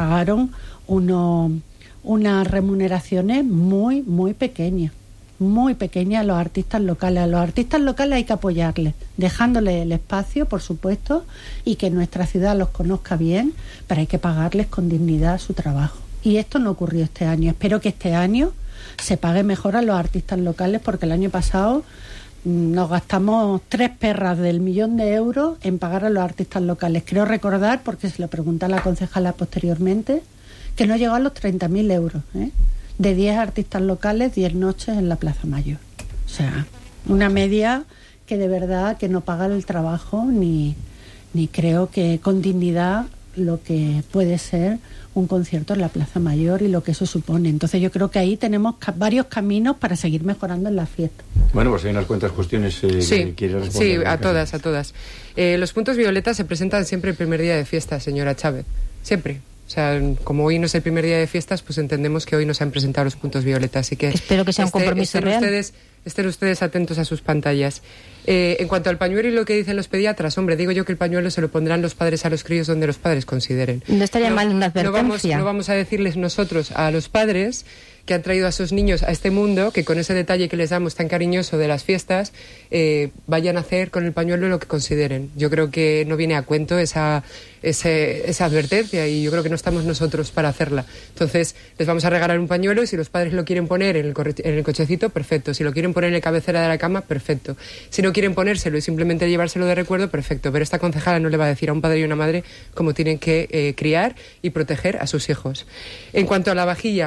pagaron unas remuneraciones muy, muy pequeñas a los artistas locales. A los artistas locales hay que apoyarles, dejándoles el espacio, por supuesto, y que nuestra ciudad los conozca bien, pero hay que pagarles con dignidad su trabajo. Y esto no ocurrió este año. Espero que este año se pague mejor a los artistas locales, porque el año pasado nos gastamos 3 perras del millón de euros en pagar a los artistas locales. Creo recordar, porque se lo pregunté a la concejala posteriormente, que no llegó a los 30.000 euros, de 10 artistas locales, 10 noches en la Plaza Mayor. O sea, una media que de verdad que no paga el trabajo ni creo que con dignidad lo que puede ser un concierto en la Plaza Mayor y lo que eso supone. Entonces yo creo que ahí tenemos varios caminos para seguir mejorando en la fiesta. Bueno, pues hay unas cuantas cuestiones que quieres responder. Sí, a todas. Los puntos violetas se presentan siempre el primer día de fiesta, señora Chávez. Siempre. O sea, como hoy no es el primer día de fiestas, pues entendemos que hoy no se han presentado los puntos violetas. Así que espero que sea un compromiso real. Estén ustedes atentos a sus pantallas. En cuanto al pañuelo y lo que dicen los pediatras, hombre, digo yo que el pañuelo se lo pondrán los padres a los críos donde los padres consideren. No estaría mal una advertencia. No vamos a decirles nosotros a los padres que han traído a sus niños a este mundo, que con ese detalle que les damos tan cariñoso de las fiestas, vayan a hacer con el pañuelo lo que consideren. Yo creo que no viene a cuento esa advertencia, y yo creo que no estamos nosotros para hacerla. Entonces, les vamos a regalar un pañuelo, y si los padres lo quieren poner en el cochecito, perfecto. Si lo quieren poner en la cabecera de la cama, perfecto. Si no quieren ponérselo y simplemente llevárselo de recuerdo, perfecto. Pero esta concejala no le va a decir a un padre y una madre cómo tienen que criar y proteger a sus hijos. En cuanto a la vajilla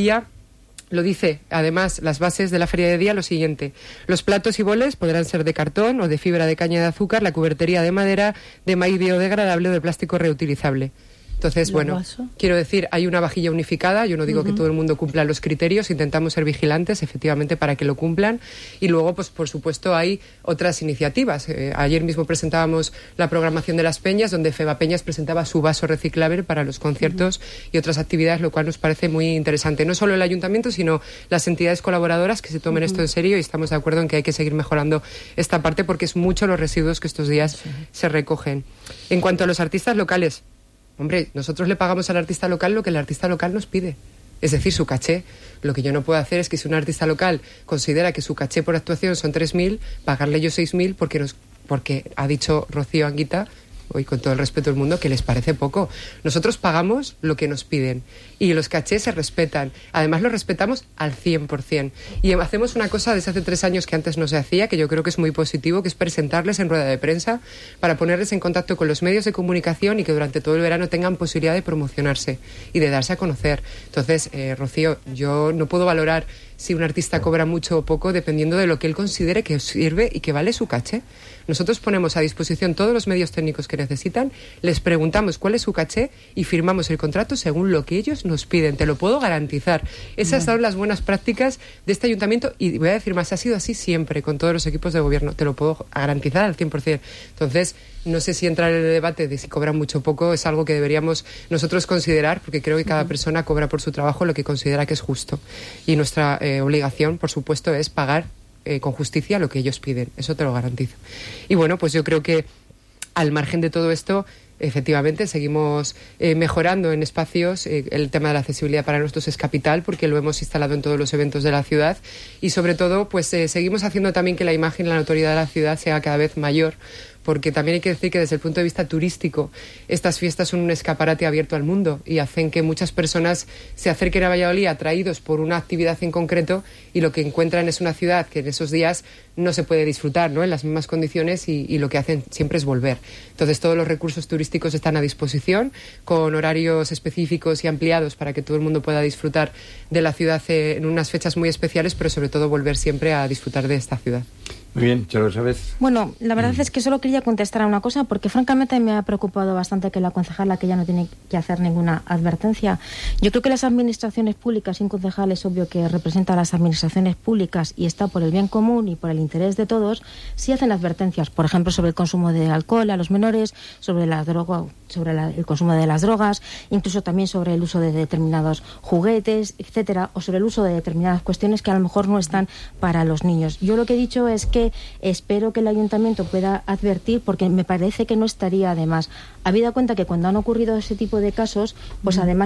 lo dice, además, las bases de la feria de día, lo siguiente: los platos y boles podrán ser de cartón o de fibra de caña de azúcar, la cubertería de madera, de maíz biodegradable o de plástico reutilizable. Entonces, bueno, quiero decir, hay una vajilla unificada. Yo no digo que todo el mundo cumpla los criterios, intentamos ser vigilantes, efectivamente, para que lo cumplan. Y luego, pues por supuesto, hay otras iniciativas. Ayer mismo presentábamos la programación de las peñas, donde Feba Peñas presentaba su vaso reciclable para los conciertos y otras actividades, lo cual nos parece muy interesante. No solo el ayuntamiento, sino las entidades colaboradoras que se tomen esto en serio, y estamos de acuerdo en que hay que seguir mejorando esta parte, porque es mucho los residuos que estos días se recogen. En cuanto a los artistas locales, hombre, nosotros le pagamos al artista local lo que el artista local nos pide, es decir, su caché. Lo que yo no puedo hacer es que si un artista local considera que su caché por actuación son 3.000, pagarle yo 6.000 porque ha dicho Rocío Anguita, hoy con todo el respeto del mundo, que les parece poco. Nosotros pagamos lo que nos piden y los cachés se respetan. Además, los respetamos al 100%. Y hacemos una cosa desde hace 3 años que antes no se hacía, que yo creo que es muy positivo, que es presentarles en rueda de prensa para ponerles en contacto con los medios de comunicación y que durante todo el verano tengan posibilidad de promocionarse y de darse a conocer. Entonces, Rocío, yo no puedo valorar si un artista cobra mucho o poco dependiendo de lo que él considere que sirve y que vale su caché. Nosotros ponemos a disposición todos los medios técnicos que necesitan, les preguntamos cuál es su caché y firmamos el contrato según lo que ellos nos piden. Te lo puedo garantizar. Esas son las buenas prácticas de este ayuntamiento, y voy a decir más, ha sido así siempre con todos los equipos de gobierno. Te lo puedo garantizar al 100%. Entonces, no sé si entrar en el debate de si cobran mucho o poco es algo que deberíamos nosotros considerar, porque creo que cada persona cobra por su trabajo lo que considera que es justo. Y nuestra obligación, por supuesto, es pagar con justicia lo que ellos piden. Eso te lo garantizo. Y bueno, pues yo creo que al margen de todo esto, efectivamente, seguimos mejorando en espacios. El tema de la accesibilidad para nosotros es capital, porque lo hemos instalado en todos los eventos de la ciudad, y sobre todo, pues seguimos haciendo también que la imagen y la notoriedad de la ciudad sea cada vez mayor, porque también hay que decir que desde el punto de vista turístico estas fiestas son un escaparate abierto al mundo y hacen que muchas personas se acerquen a Valladolid atraídos por una actividad en concreto, y lo que encuentran es una ciudad que en esos días no se puede disfrutar, ¿no?, en las mismas condiciones, y lo que hacen siempre es volver. Entonces todos los recursos turísticos están a disposición, con horarios específicos y ampliados para que todo el mundo pueda disfrutar de la ciudad en unas fechas muy especiales, pero sobre todo volver siempre a disfrutar de esta ciudad. Muy bien, Charo Chávez. Bueno, la verdad es que solo quería contestar a una cosa, porque francamente me ha preocupado bastante que la concejala, que ya no tiene que hacer ninguna advertencia. Yo creo que las administraciones públicas, y un concejal es obvio que representa a las administraciones públicas y está por el bien común y por el interés de todos, sí hacen advertencias, por ejemplo, sobre el consumo de alcohol a los menores, sobre la droga, sobre el consumo de las drogas, incluso también sobre el uso de determinados juguetes, etcétera, o sobre el uso de determinadas cuestiones que a lo mejor no están para los niños. Yo lo que he dicho es que espero que el ayuntamiento pueda advertir, porque me parece que no estaría de más. Habida cuenta que cuando han ocurrido ese tipo de casos, pues además